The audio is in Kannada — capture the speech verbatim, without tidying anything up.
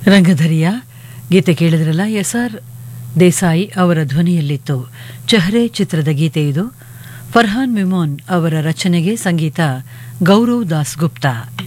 ರಂಗಧರಿಯ ಗೀತೆ ಕೇಳಿದ್ರಲ್ಲ. ಎಸ್ ಆರ್ ದೇಸಾಯಿ ಅವರ ಧ್ವನಿಯಲ್ಲಿತ್ತು. ಚೆಹ್ರೆ ಚಿತ್ರದ ಗೀತೆ ಇದು. ಫರ್ಹಾನ್ ಮಿಮೋನ್ ಅವರ ರಚನೆಗೆ ಸಂಗೀತ ಗೌರವ್ ದಾಸ್ ಗುಪ್ತಾ.